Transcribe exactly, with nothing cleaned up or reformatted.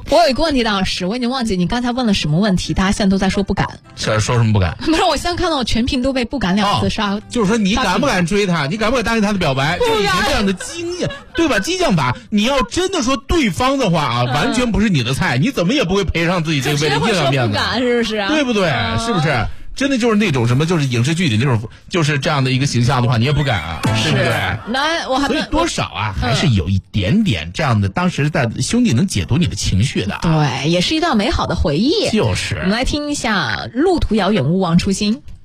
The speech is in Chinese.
我有一个问题，老师，我已经忘记你刚才问了什么问题，大家现在都在说不敢。 是说什么不敢？ 不是，我现在看到全屏都被不敢两个字刷、 哦。就是说你敢不敢追他？你敢不敢答应他的表白？就以前这样的激将，对吧？激将法，你要真的说对方的话啊，嗯、完全不是你的菜，你怎么也不会赔上自己这个位置，硬要面子， 不敢是不是、啊？ 对不对？嗯、是不是？真的就是那种什么，就是影视剧里那种，就是这样的一个形象的话，你也不敢啊，对不对？ 那我还所以多少啊，还是有一点点这样的。当时在兄弟能解读你的情绪的、啊， 对，也是一段美好的回忆。 就是， 我们来听一下《路途遥远，勿忘初心》。